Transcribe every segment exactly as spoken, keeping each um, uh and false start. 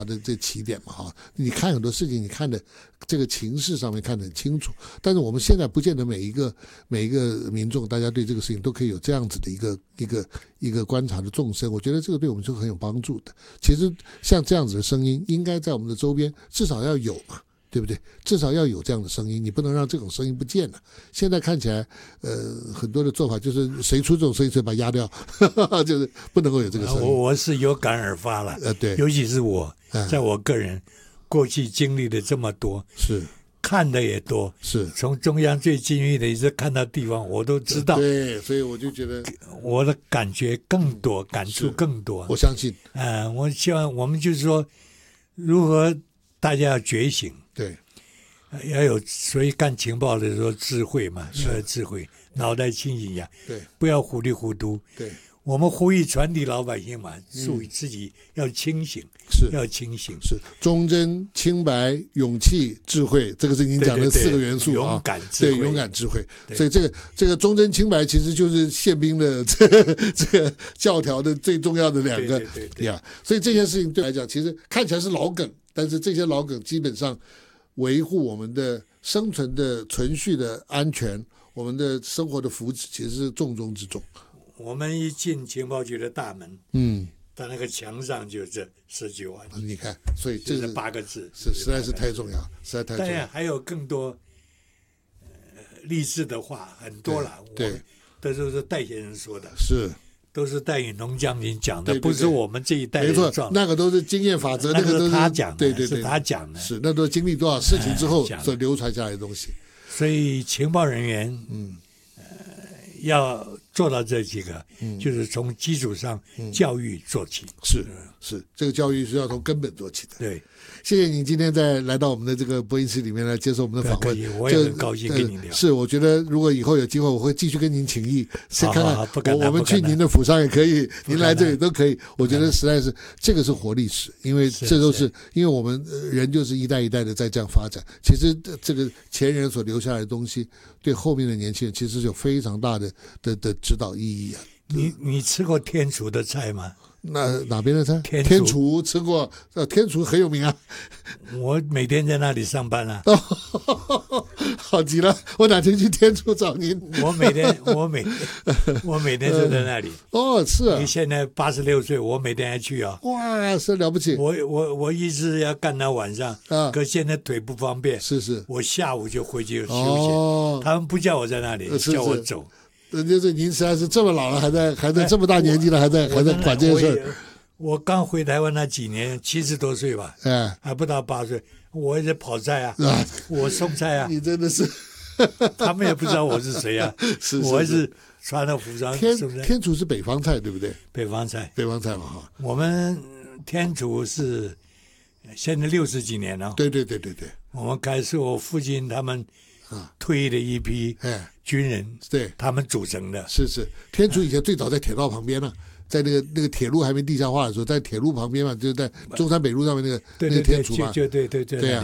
的这起点嘛哈，你看很多事情，你看的这个情势上面看得很清楚，但是我们现在不见得每一个每一个民众，大家对这个事情都可以有这样子的一个一个一个观察的纵深，我觉得这个对我们是很有帮助的。其实像这样子的声音，应该在我们的周边至少要有嘛。对不对？至少要有这样的声音，你不能让这种声音不见了。现在看起来，呃，很多的做法就是谁出这种声音，谁把它压掉，就是不能够有这个声音。 我我是有感而发了， 呃，对， 尤其是我，在我个人过去经历的这么多， 是看的也多， 是从中央最近域的一直看到地方，我都知道。 对，所以我就觉得我的感觉更多，感触更多。 我相信， 嗯、呃，我希望我们就是说，如何大家要觉醒。 对， 要有，所以干情报的时候智慧嘛，要有智慧，脑袋清醒呀， 对， 不要糊里糊涂。 对， 我们呼吁传递老百姓嘛，注意自己要清醒， 是要清醒， 是忠贞、清白、勇气、智慧，这个是您讲的四个元素啊。 勇敢、智慧， 对，勇敢、智慧。所以这个这个忠贞、清白，其实就是宪兵的这个这个教条的最重要的两个呀。所以这件事情对来讲，其实看起来是老梗。但是这些老梗基本上维护我们的生存的存续的安全，我们的生活的福祉，其实是重中之重。 我们一进情报局的大门， 嗯， 到那个墙上就这十几万， 你看，所以这是八个字， 是实在是太重要，实在太重要。 当然还有更多呃励志的话，很多了。 对， 这都是戴先生说的。 是。 都是戴雨农将军讲的， 对对对， 不是我们这一代人没错，那个都是经验法则， 那个都是他讲的， 对对对， 是他讲的， 是那都经历多少事情之后所流传下来的东西。 所以情报人员， 嗯， 呃，要做到这几个， 嗯， 就是从基础上教育做起。 是是，这个教育是要从根本做起的。 对。 谢谢你今天再来到我们的这个播音室里面来接受我们的访问， 我也很高兴跟你聊。 是，我觉得如果以后有机会，我会继续跟您请益，先看看我我们去您的府上也可以，您来这里都可以。我觉得实在是这个是活历史，因为这都是因为我们人就是一代一代的在这样发展。其实这个前人所留下来的东西，对后面的年轻人其实有非常大的的的指导意义啊。 你你吃过天厨的菜吗？ 那哪边的菜？ 天天厨吃过，呃，天厨很有名啊。 我每天在那里上班啊。 哦，好极了！我哪天去天厨找您？ 我每天，我每我每天就在那里。 哦，是啊。 你现在八十六岁，我每天还去啊。 哇，是了不起！ 我我我一直要干到晚上，啊，可现在腿不方便。 是是。 我下午就回去休息。 哦。 他们不叫我在那里， 是是叫我走。 就是您实在是这么老了，还在还在这么大年纪了，还在还在管这件事儿。 我刚回台湾那几年，七十多岁吧， 哎， 还不到八岁，我也在跑菜啊，啊我送菜啊。 你真的是， 他们也不知道我是谁啊。 是， 我还是穿了服装。 天天厨是北方菜，对不对？ 北方菜， 北方菜嘛哈。 我们天厨是现在六十几年了。 对对对对对。 我们开始我父亲他们啊退役的一批军人， 对， 他们组成的。 是是，天厨以前最早在铁道旁边呢。在那个那个铁路还没地下化的时候，在铁路旁边嘛，就是在中山北路上面那个对那个天厨嘛， 对对对对对啊。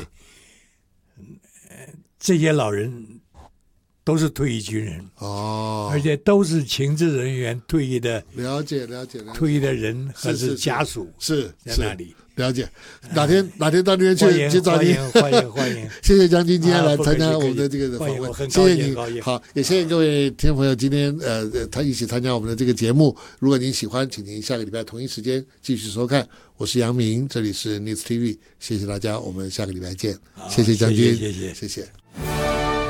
这些老人都是退役军人哦， 而且都是情治人员退役的， 了解了解了解， 退役的人还是家属是在那里。 了解，哪天哪天到那边去去找您， 欢迎欢迎。 谢谢将军今天来参加我们的这个访问，谢谢你。好，也谢谢各位听众朋友今天呃他一起参加我们的这个节目。如果您喜欢，请您下个礼拜同一时间继续收看。我是杨明，这里是 News T V， 谢谢大家，我们下个礼拜见。谢谢将军， 谢谢谢谢。